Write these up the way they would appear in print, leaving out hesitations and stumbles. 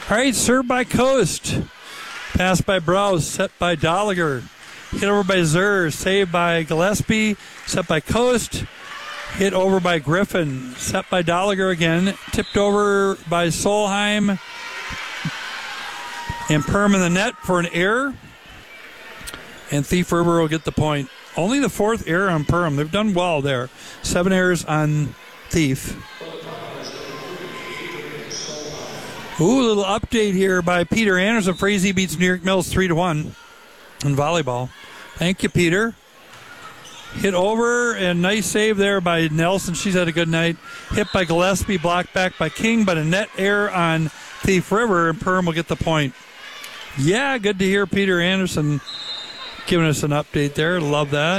All right, served by Coast. Pass by Browse, set by Dolliger. Hit over by Zur, saved by Gillespie, set by Coast. Hit over by Griffin, set by Dolliger again. Tipped over by Solheim. And Perm in the net for an error. And Thief River will get the point. Only the fourth error on Perm. They've done well there. 7 errors on Thief. Ooh, a little update here by Peter Anderson. Frazee beats New York Mills 3-1 in volleyball. Thank you, Peter. Hit over and nice save there by Nelson. She's had a good night. Hit by Gillespie, blocked back by King, but a net error on Thief River, and Perm will get the point. Yeah, good to hear Peter Anderson giving us an update there. Love that.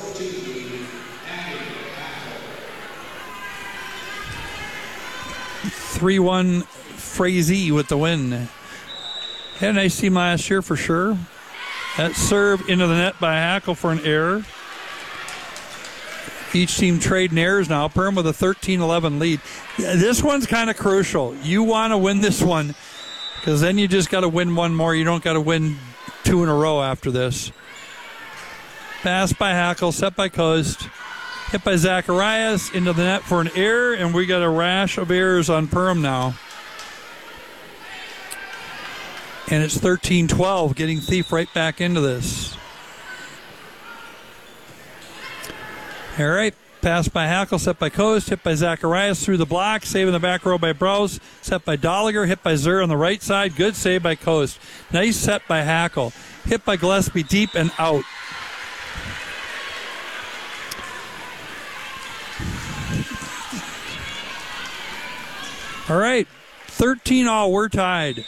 3-1 Frazee with the win. Had a nice team last year for sure. That serve into the net by Hackle for an error. Each team trading errors now. Perm with a 13-11 lead. This one's kind of crucial. You want to win this one because then you just got to win one more. You don't got to win 2 in a row after this. Pass by Hackle, set by Coast. Hit by Zacharias into the net for an error, and we got a rash of errors on Perm now. And it's 13-12, getting Thief right back into this. All right, pass by Hackle, set by Coast, hit by Zacharias through the block, save in the back row by Browse, set by Dolliger, hit by Zur on the right side, good save by Coast. Nice set by Hackle, hit by Gillespie deep and out. All right, 13-all, we're tied.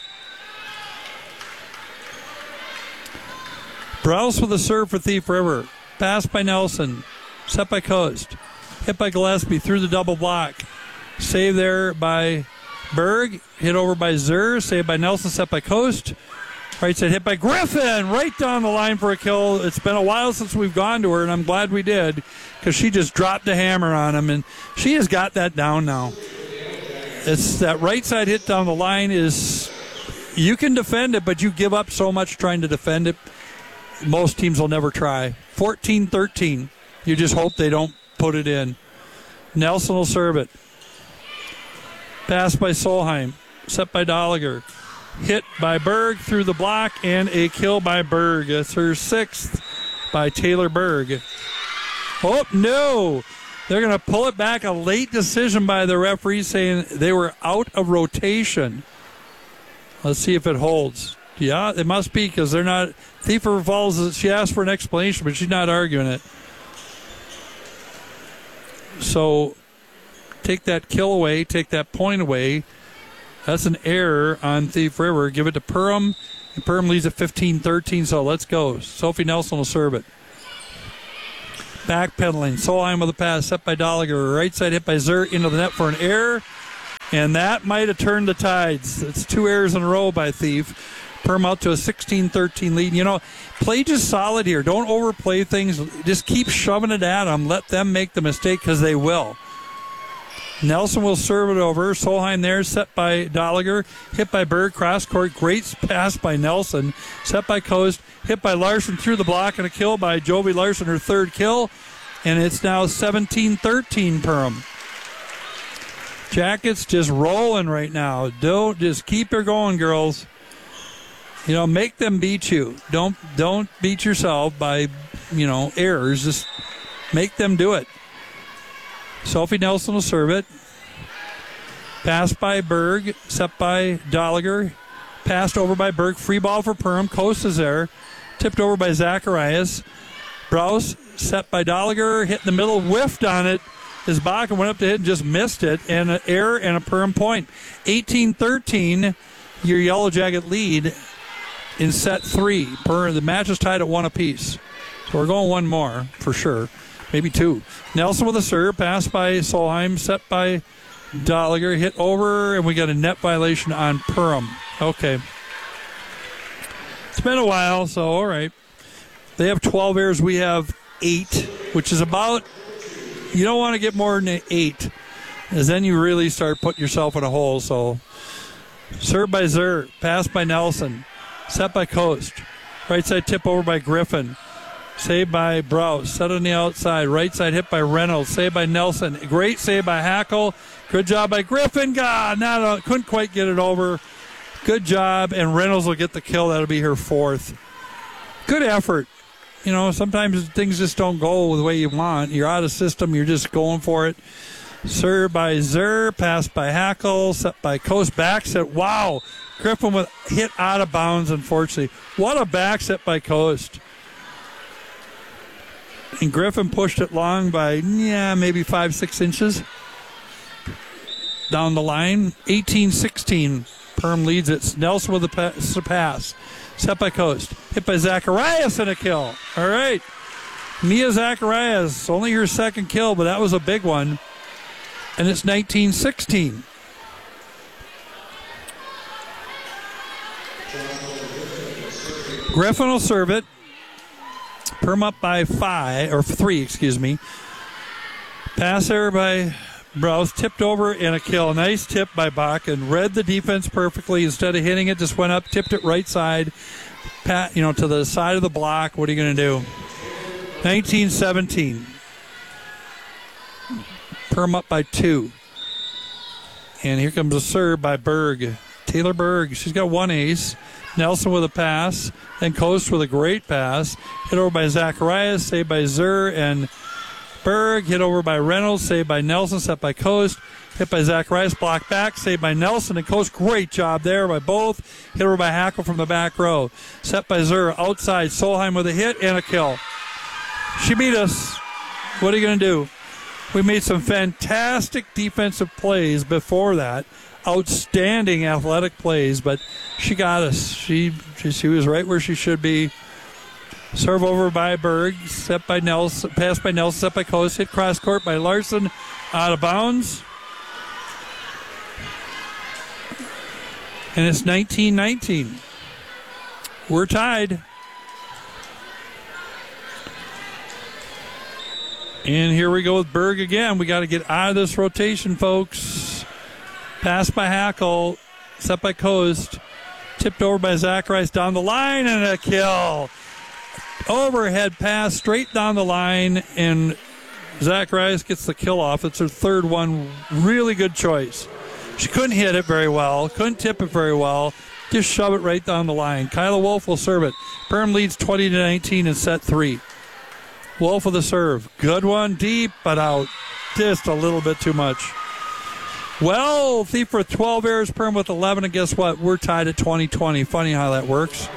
Browse with a serve for Thief River. Pass by Nelson. Set by Coast. Hit by Gillespie through the double block. Save there by Berg. Hit over by Zur. Save by Nelson. Set by Coast. Right side hit by Griffin. Right down the line for a kill. It's been a while since we've gone to her, and I'm glad we did because she just dropped the hammer on him, and she has got that down now. It's that right side hit down the line is, you can defend it, but you give up so much trying to defend it. Most teams will never try. 14-13. You just hope they don't put it in. Nelson will serve it. Pass by Solheim. Set by Dolliger. Hit by Berg through the block, and a kill by Berg. That's her 6th by Taylor Berg. Oh, no. They're going to pull it back. A late decision by the referee saying they were out of rotation. Let's see if it holds. Yeah, it must be because they're not. Thief River Falls, she asked for an explanation, but she's not arguing it. So take that kill away, take that point away. That's an error on Thief River. Give it to Perham, and Perham leads at 15-13, so let's go. Sophie Nelson will serve it. Backpedaling. Solheim with a pass, set by Dolliger. Right side hit by Zur into the net for an error, and that might have turned the tides. It's 2 errors in a row by Thief. Perm out to a 16-13 lead. You know, play just solid here. Don't overplay things. Just keep shoving it at them. Let them make the mistake because they will. Nelson will serve it over. Solheim there, set by Dolliger. Hit by Berg, cross court. Great pass by Nelson. Set by Coast. Hit by Larson through the block, and a kill by Jovi Larson, her 3rd kill. And it's now 17-13 Perm. Jackets just rolling right now. Don't just keep her going, girls. You know, make them beat you. Don't beat yourself by, errors. Just make them do it. Sophie Nelson will serve it. Pass by Berg, set by Dolliger. Passed over by Berg. Free ball for Perm. Coast is there. Tipped over by Zacharias. Browse, set by Dolliger. Hit in the middle, whiffed on it. His Bakken went up to hit and just missed it. And an error and a Perm point. 18-13, your Yellow Jacket lead in set 3. The match is tied at 1 apiece. So we're going one more for sure. Maybe 2. Nelson with a serve. Pass by Solheim. Set by Dolliger. Hit over, and we got a net violation on Perham. Okay. It's been a while, so all right. They have 12 errors. We have 8, which is about, you don't want to get more than 8, because then you really start putting yourself in a hole. So Served by Zur. Pass by Nelson. Set by Coast. Right side tip over by Griffin. Saved by Browse. Set on the outside. Right side hit by Reynolds. Saved by Nelson. Great save by Hackle. Good job by Griffin. God, couldn't quite get it over. Good job, and Reynolds will get the kill. That'll be her fourth. Good effort. You know, sometimes things just don't go the way you want. You're out of system. You're just going for it. Served by Zur. Pass by Hackle. Set by Coast. Back set. Wow. Griffin with hit out of bounds, unfortunately. What a back set by Coast. And Griffin pushed it long by, maybe 5-6 inches. Down the line. 18-16. Perm leads it. Nelson with the pass. Set by Coast. Hit by Zacharias and a kill. All right. Mia Zacharias, only her second kill, but that was a big one. And it's 19-16. Griffin will serve it. Perm up by 3. Pass there by Browse. Tipped over and a kill. Nice tip by Bach and read the defense perfectly. Instead of hitting it, just went up, tipped it right side, to the side of the block. What are you going to do? 19-17. Perm up by 2. And here comes a serve by Berg. Taylor Berg. She's got one ace. Nelson with a pass. Then Coast with a great pass. Hit over by Zacharias. Saved by Zur and Berg. Hit over by Reynolds. Saved by Nelson. Set by Coast. Hit by Zacharias. Blocked back. Saved by Nelson and Coast. Great job there by both. Hit over by Hackle from the back row. Set by Zur. Outside. Solheim with a hit and a kill. She beat us. What are you going to do? We made some fantastic defensive plays before that. Outstanding athletic plays, but she got us. She was right where she should be. Serve over by Berg, set by Nelson, pass by Nelson, set by Coast, hit cross court by Larson, out of bounds. And it's 19-19. We're tied. And here we go with Berg again. We got to get out of this rotation, folks. Pass by Hackle, set by Coast, tipped over by Zacharias down the line, and a kill. Overhead pass straight down the line, and Zacharias gets the kill off. It's her third one. Really good choice. She couldn't hit it very well, couldn't tip it very well. Just shove it right down the line. Kyla Wolf will serve it. Perm leads 20-19 in set 3. Wolf with the serve. Good one, deep, but out. Just a little bit too much. Well, Thief for 12 errors, Perm with 11, and guess what? We're tied at 20-20. Funny how that works.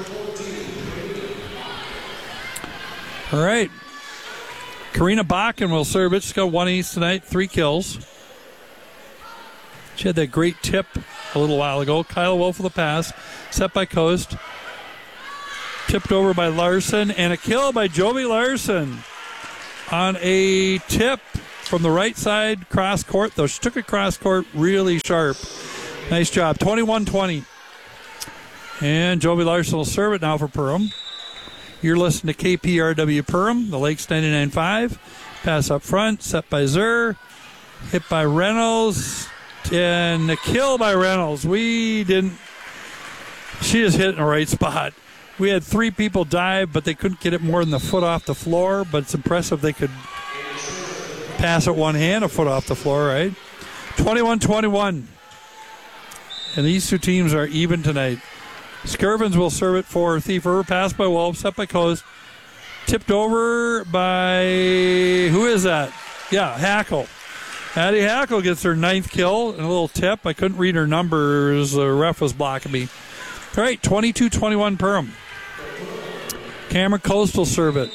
All right. Karina Bakken will serve it. She's got one ace tonight, 3 kills. She had that great tip a little while ago. Kyla Wolf with the pass. Set by Coast. Tipped over by Larson, and a kill by Jovi Larson on a tip from the right side cross court, though she took it cross court really sharp. Nice job. 21-20. And Jovi Larson will serve it now for Perham. You're listening to KPRW Perham, the Lakes 99.5. Pass up front, set by Zur. Hit by Reynolds. And a kill by Reynolds. She just hit it in the right spot. We had 3 people dive, but they couldn't get it more than a foot off the floor. But it's impressive they could pass it one hand, a foot off the floor, right? 21-21. And these two teams are even tonight. Skirvins will serve it for Thief River. Pass by Wolf, set by Coast. Tipped over by, who is that? Yeah, Hackle. Addie Hackle gets her 9th kill and a little tip. I couldn't read her numbers. The ref was blocking me. All right, 22-21 Perham. Cameron Coast will serve it.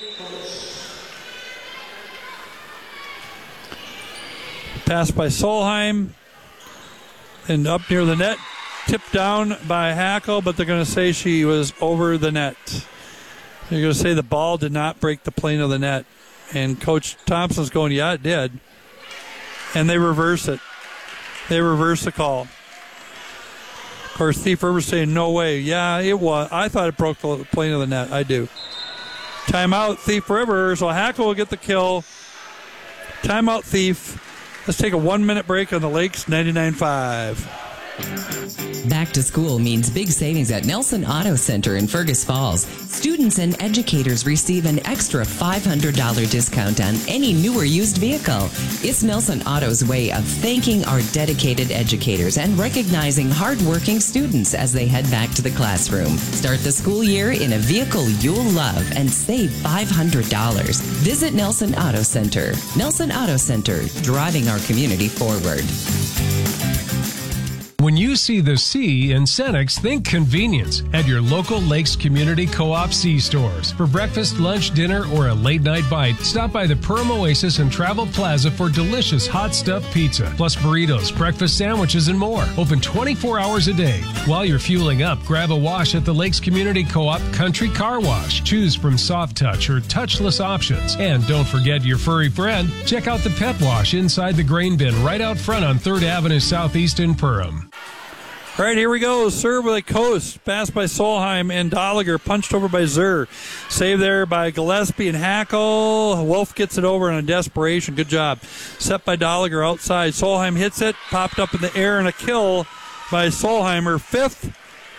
Pass by Solheim. And up near the net. Tipped down by Hackle, but they're going to say she was over the net. They're going to say the ball did not break the plane of the net. And Coach Thompson's going, yeah, it did. And they reverse it. They reverse the call. Of course, Thief River saying, no way. Yeah, it was. I thought it broke the plane of the net. I do. Timeout, Thief River. So Hackle will get the kill. Timeout, Thief. Let's take a 1-minute break on the Lakes 99.5. Back to school means big savings at Nelson Auto Center in Fergus Falls. Students and educators receive an extra $500 discount on any new or used vehicle. It's Nelson Auto's way of thanking our dedicated educators and recognizing hardworking students as they head back to the classroom. Start the school year in a vehicle you'll love and save $500. Visit Nelson Auto Center. Nelson Auto Center, driving our community forward. When you see the C in Cenex, think convenience at your local Lakes Community Co-op C-stores. For breakfast, lunch, dinner, or a late-night bite, stop by the Perham Oasis and Travel Plaza for delicious hot stuffed pizza, plus burritos, breakfast sandwiches, and more. Open 24 hours a day. While you're fueling up, grab a wash at the Lakes Community Co-op Country Car Wash. Choose from soft touch or touchless options. And don't forget your furry friend. Check out the Pet Wash inside the grain bin right out front on 3rd Avenue Southeast in Perham. All right, here we go. Serve with a coast. Pass by Solheim and Dolliger. Punched over by Zur. Save there by Gillespie and Hackle. Wolf gets it over in a desperation. Good job. Set by Dolliger outside. Solheim hits it. Popped up in the air and a kill by Solheimer. 5th.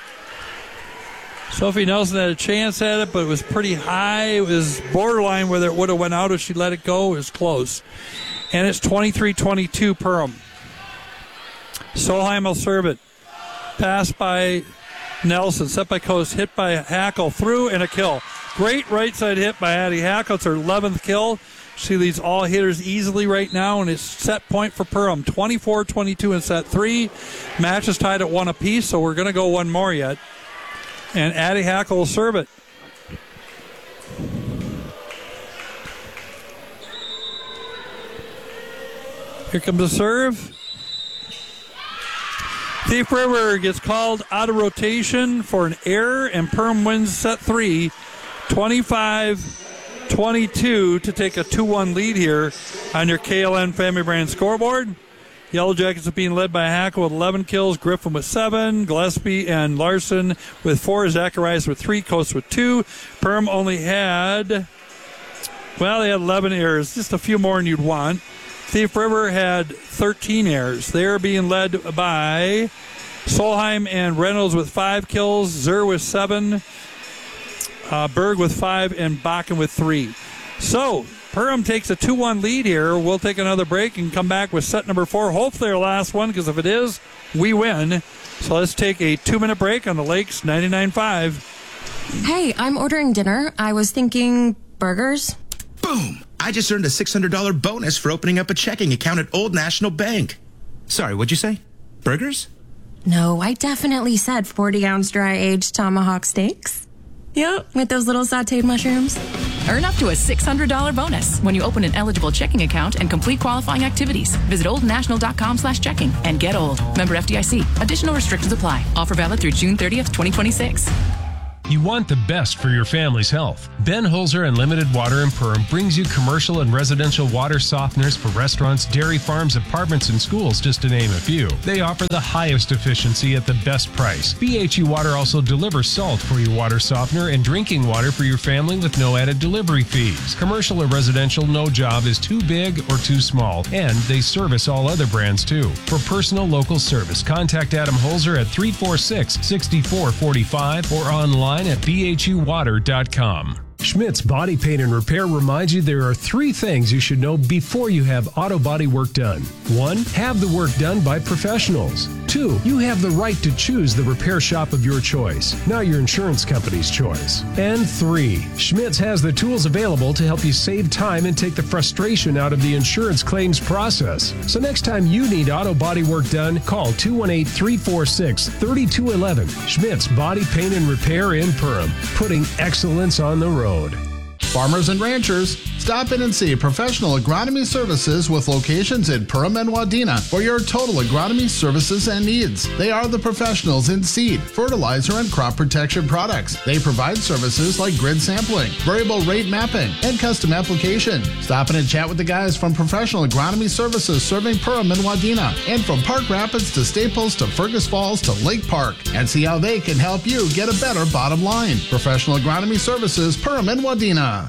Sophie Nelson had a chance at it, but it was pretty high. It was borderline whether it would have went out if she let it go. It was close. And it's 23-22 Perham. Solheim will serve it. Pass by Nelson, set by Coast, hit by Hackle, through and a kill. Great right side hit by Addie Hackle. It's her 11th kill. She leads all hitters easily right now, and it's set point for Perham. 24-22 in set 3. Match is tied at 1 apiece, so we're going to go one more yet. And Addie Hackle will serve it. Here comes the serve. Thief River gets called out of rotation for an error, and Perham wins set 3, 25-22 to take a 2-1 lead here on your KLN Family Brand scoreboard. Yellow Jackets are being led by Hackle with 11 kills, Griffin with 7, Gillespie and Larson with 4, Zacharias with 3, Coast with 2. Perham only had, they had 11 errors, just a few more than you'd want. Thief River had 13 errors. They are being led by Solheim and Reynolds with 5 kills, Zur with 7, Berg with 5, and Bakken with 3. So, Perham takes a 2-1 lead here. We'll take another break and come back with set number 4. Hopefully our last one, because if it is, we win. So let's take a 2-minute break on the Lakes 99.5. Hey, I'm ordering dinner. I was thinking burgers. Boom! I just earned a $600 bonus for opening up a checking account at Old National Bank. Sorry, what'd you say? Burgers? No, I definitely said 40-ounce dry-aged tomahawk steaks. Yep, with those little sauteed mushrooms. Earn up to a $600 bonus when you open an eligible checking account and complete qualifying activities. Visit oldnational.com/checking and get old. Member FDIC. Additional restrictions apply. Offer valid through June 30th, 2026. You want the best for your family's health. Ben Holzer Unlimited Water in Perham brings you commercial and residential water softeners for restaurants, dairy farms, apartments, and schools, just to name a few. They offer the highest efficiency at the best price. BHE Water also delivers salt for your water softener and drinking water for your family with no added delivery fees. Commercial or residential, no job is too big or too small, and they service all other brands too. For personal local service, contact Adam Holzer at 346-6445 or online at bhewater.com. Schmidt's Body Paint and Repair reminds you there are 3 things you should know before you have auto body work done. 1, have the work done by professionals. 2, you have the right to choose the repair shop of your choice, not your insurance company's choice. And 3, Schmidt's has the tools available to help you save time and take the frustration out of the insurance claims process. So next time you need auto body work done, call 218-346-3211. Schmidt's Body Paint and Repair in Perham, putting excellence on the road. Farmers and ranchers, stop in and see Professional Agronomy Services with locations in Perham and Wadena for your total agronomy services and needs. They are the professionals in seed, fertilizer, and crop protection products. They provide services like grid sampling, variable rate mapping, and custom application. Stop in and chat with the guys from Professional Agronomy Services serving Perham and Wadena, and from Park Rapids to Staples to Fergus Falls to Lake Park, and see how they can help you get a better bottom line. Professional Agronomy Services, Perham and Wadena.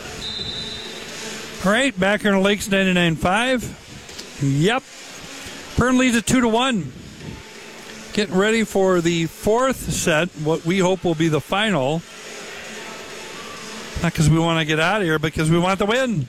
All right, back here in the Lakes 99.5. Yep. Perham leads at 2-1. Getting ready for the fourth set, what we hope will be the final. Not because we want to get out of here, but because we want to win.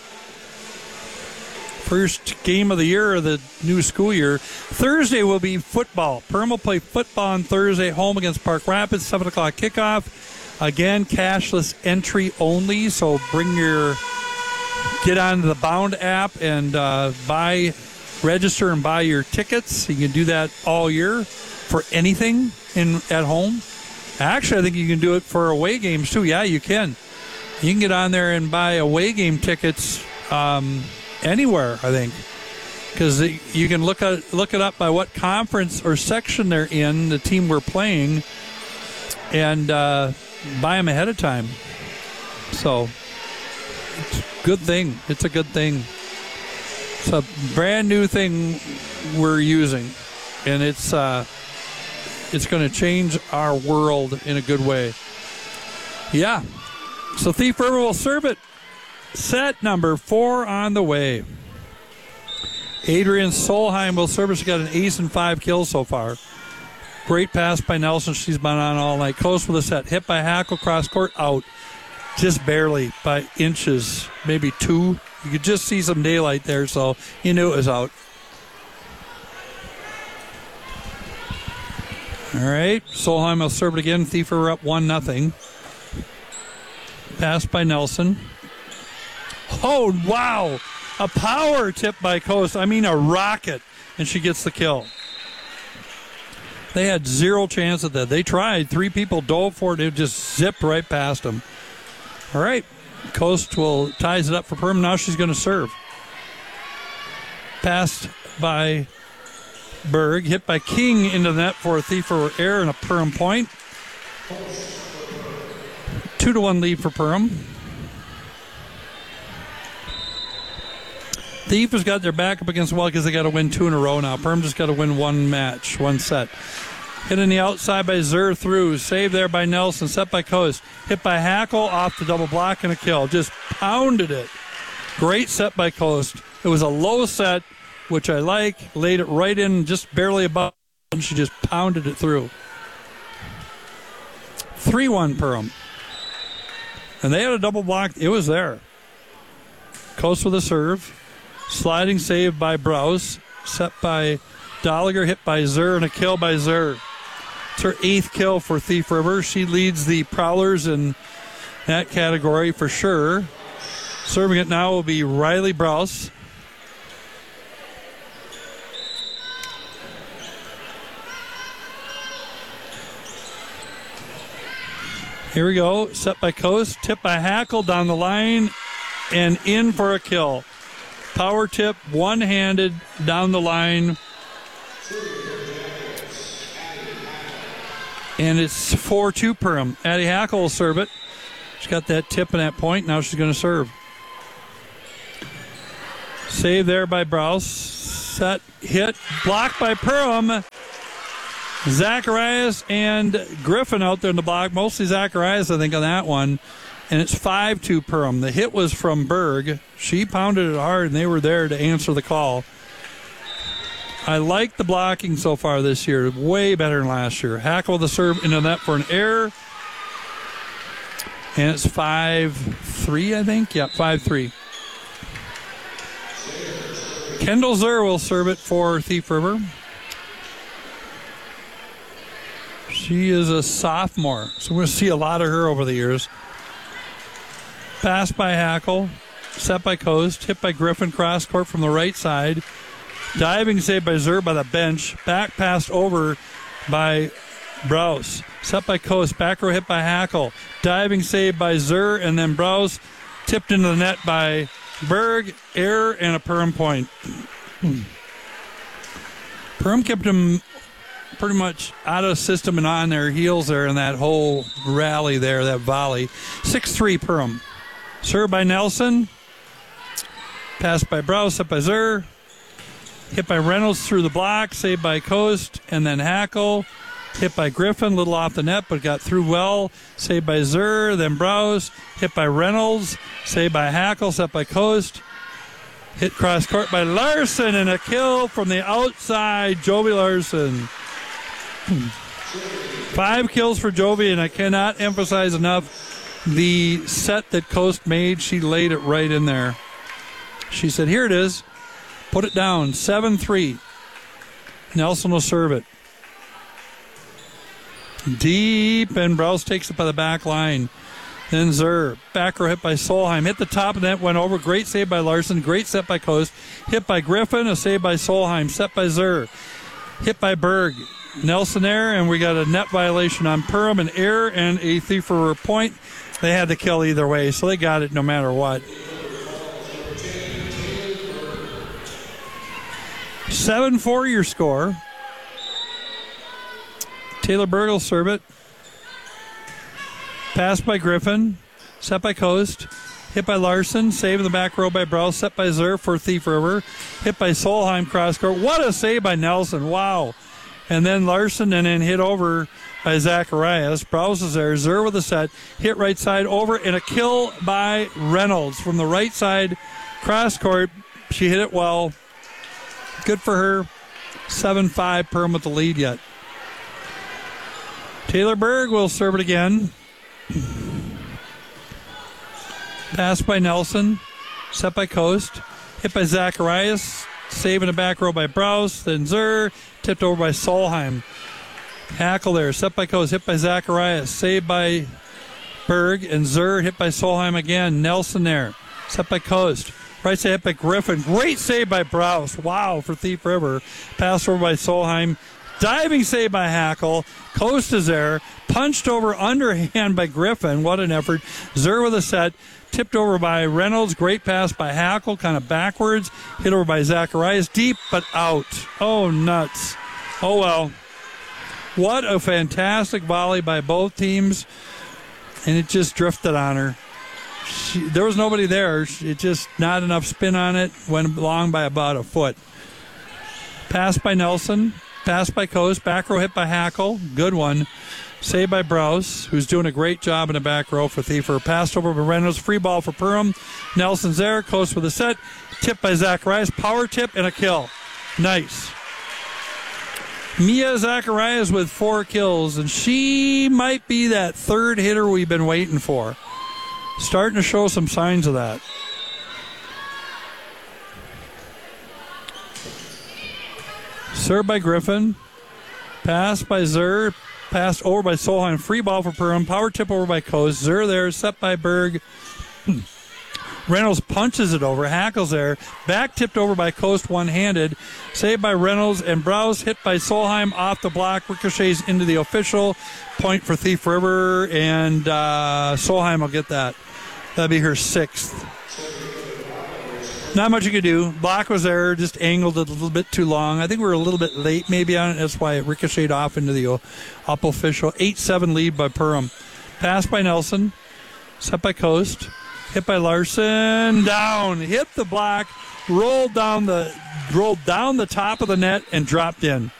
First game of the year of the new school year. Thursday will be football. Perham will play football on Thursday, home against Park Rapids, 7 o'clock kickoff. Again, cashless entry only, so get onto the Bound app and register and buy your tickets. You can do that all year for anything at home. Actually, I think you can do it for away games too. Yeah, you can. You can get on there and buy away game tickets anywhere, I think, because you can look it up by what conference or section they're in, the team we're playing, and buy them ahead of time. So it's a good thing. It's a good thing. It's a brand new thing we're using, and it's going to change our world in a good way. Yeah. So Thief River will serve it. Set number 4 on the way. Adrian Solheim will serve it. She got an ace and 5 kills so far. Great pass by Nelson. She's been on all night. Coast with a set. Hit by Hackle, cross court, out. Just barely by inches, maybe 2. You could just see some daylight there, so you knew it was out. All right, Solheim will serve it again. Thief River up 1-0. Pass by Nelson. Oh, wow. A power tip by Coast. I mean, a rocket. And she gets the kill. They had 0 chance at that. They tried. 3 people dove for it. It just zipped right past them. All right. Coast will ties it up for Perham. Now she's going to serve. Passed by Berg. Hit by King into the net for a Thief River error and a Perham point. 2-1 lead for Perham. Thief has got their back up against the wall because they got to win 2 in a row now. Perham just got to win 1 match, 1 set. Hit in the outside by Zur through. Save there by Nelson. Set by Coast. Hit by Hackle off the double block and a kill. Just pounded it. Great set by Coast. It was a low set, which I like. Laid it right in just barely above, and she just pounded it through. 3-1 Perham. And they had a double block. It was there. Coast with a serve. Sliding save by Browse. Set by Dolliger. Hit by Zur and a kill by Zur. It's her 8th kill for Thief River. She leads the Prowlers in that category for sure. Serving it now will be Riley Browse. Here we go. Set by Coast. Tip by Hackle down the line and in for a kill. Power tip, one-handed down the line. And it's 4-2 Perham. Addie Hackle will serve it. She's got that tip and that point. Now she's going to serve. Save there by Browse. Set, hit, blocked by Perham. Zacharias and Griffin out there in the block. Mostly Zacharias, I think, on that one. And it's 5-2 Perham. The hit was from Berg. She pounded it hard, and they were there to answer the call. I like the blocking so far this year. Way better than last year. Hackle the serve into that for an error. And it's 5-3, I think. Yeah, 5-3. Kendall Zur will serve it for Thief River. She is a sophomore, so we're going to see a lot of her over the years. Pass by Hackle. Set by Coast. Hit by Griffin. Cross court from the right side. Diving save by Zur by the bench. Back passed over by Browse. Set by Coast. Back row hit by Hackle. Diving save by Zur, and then Browse tipped into the net by Berg. Error and a Perham point. Perham kept him pretty much out of system and on their heels there in that whole rally there, that volley. 6-3 Perham. Served by Nelson. Passed by Browse, set by Zur. Hit by Reynolds through the block, saved by Coast, and then Hackle. Hit by Griffin, little off the net, but got through well. Saved by Zur, then Browse. Hit by Reynolds, saved by Hackle, set by Coast. Hit cross court by Larson, and a kill from the outside, Joby Larson. 5 kills for Jovi, and I cannot emphasize enough the set that Coast made. She laid it right in there. She said, here it is. Put it down. 7-3. Nelson will serve it. Deep, and Browse takes it by the back line. Then Zur. Back row hit by Solheim. Hit the top of the net, went over. Great save by Larson. Great set by Coast. Hit by Griffin. A save by Solheim. Set by Zur. Hit by Berg. Nelson there, and we got a net violation on Perham, an error, and a Thief River point. They had to kill either way, so they got it no matter what. 7-4 your score. Taylor Berg will serve it. Pass by Griffin. Set by Coast. Hit by Larson. Save in the back row by Browse. Set by Zur for Thief River. Hit by Solheim cross court. What a save by Nelson. Wow. And then Larson, and then hit over by Zacharias. Browse is there. Zur with a set. Hit right side over, and a kill by Reynolds from the right side cross court. She hit it well. Good for her. 7-5. Perm with the lead yet. Taylor Berg will serve it again. Pass by Nelson. Set by Coast. Hit by Zacharias. Save in the back row by Browse. Then Zur. Tipped over by Solheim. Hackle there. Set by Coast. Hit by Zacharias. Save by Berg. And Zur hit by Solheim again. Nelson there. Set by Coast. Right side hit by Griffin. Great save by Browse. Wow for Thief River. Pass over by Solheim. Diving save by Hackle. Coast is there. Punched over underhand by Griffin. What an effort. Zur with a set. Tipped over by Reynolds. Great pass by Hackle. Kind of backwards. Hit over by Zacharias. Deep but out. Oh, nuts. Oh, well. What a fantastic volley by both teams. And it just drifted on her. There was nobody there. It just not enough spin on it. Went along by about a foot. Pass by Nelson. Pass by Coast. Back row hit by Hackle. Good one. Save by Browse, who's doing a great job in the back row for Thiefer. Passed over by Reynolds. Free ball for Perham. Nelson's there. Coast with a set. Tip by Zacharias. Power tip and a kill. Nice. Mia Zacharias with 4 kills, and she might be that third hitter we've been waiting for. Starting to show some signs of that. Served by Griffin. Pass by Zur. Passed over by Solheim. Free ball for Perham. Power tip over by Coast. Zur there. Set by Berg. Reynolds punches it over. Hackle's there. Back tipped over by Coast one-handed. Saved by Reynolds, and Browse hit by Solheim off the block. Ricochets into the official. Point for Thief River, and Solheim will get that. That'll be her 6th. Not much you could do. Block was there, just angled it a little bit too long. I think we were a little bit late maybe on it. That's why it ricocheted off into the up official. 8-7 lead by Perham. Pass by Nelson. Set by Coast. Hit by Larson. Down. Hit the block. Rolled down the top of the net and dropped in.